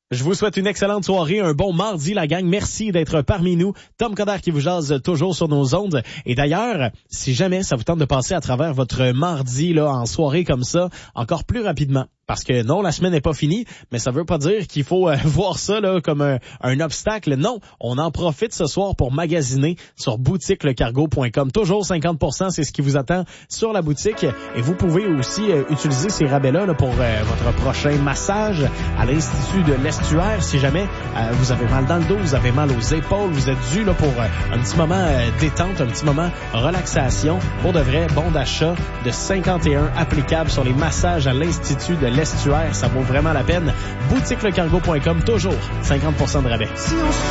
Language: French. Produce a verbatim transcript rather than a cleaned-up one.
Je vous souhaite une excellente soirée, un bon mardi la gang. Merci d'être parmi nous. Tom Coderre qui vous jase toujours sur nos ondes. Et d'ailleurs, si jamais ça vous tente de passer à travers votre mardi là en soirée comme ça, encore plus rapidement. Parce que non, la semaine n'est pas finie, mais ça veut pas dire qu'il faut euh, voir ça là comme un, un obstacle. Non, on en profite ce soir pour magasiner sur boutique le cargo point com. Toujours cinquante pour cent, c'est ce qui vous attend sur la boutique. Et vous pouvez aussi euh, utiliser ces rabais-là là, pour euh, votre prochain massage à l'Institut de l'Estuaire. Si jamais euh, vous avez mal dans le dos, vous avez mal aux épaules, vous êtes dû là pour euh, un petit moment euh, détente, un petit moment relaxation. Pour de vrai, bon d'achat de cinquante et un applicables sur les massages à l'Institut de l'Estuaire. Ça vaut vraiment la peine. boutique le cargo point com, toujours cinquante pour cent de rabais.